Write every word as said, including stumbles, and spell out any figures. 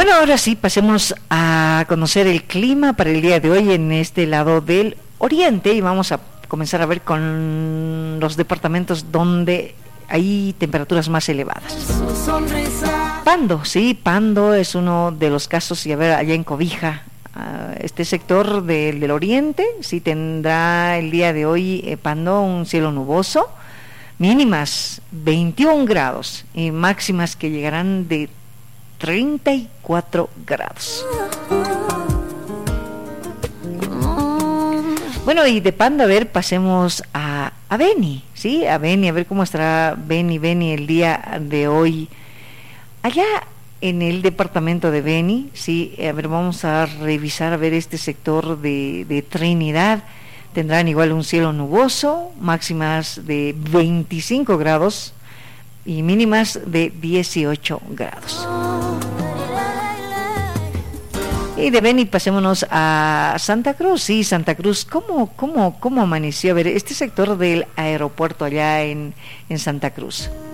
Bueno, ahora sí, pasemos a conocer el clima para el día de hoy en este lado del oriente y vamos a comenzar a ver con los departamentos donde hay temperaturas más elevadas. Pando, sí, Pando es uno de los casos, y a ver, allá en Cobija, uh, este sector de, del oriente, sí tendrá el día de hoy, eh, Pando, un cielo nuboso, mínimas veintiún grados y máximas que llegarán de treinta y cuatro grados. Bueno, y de Pando, a ver, pasemos a, a Beni, ¿sí? A Beni, a ver cómo estará Beni, Beni el día de hoy. Allá en el departamento de Beni, sí, a ver, vamos a revisar, a ver este sector de, de Trinidad. Tendrán igual un cielo nuboso, máximas de veinticinco grados y mínimas de dieciocho grados. Y de Beni pasémonos a Santa Cruz. Sí, Santa Cruz, ¿cómo, cómo, cómo amaneció? A ver, este sector del aeropuerto allá en, en Santa Cruz.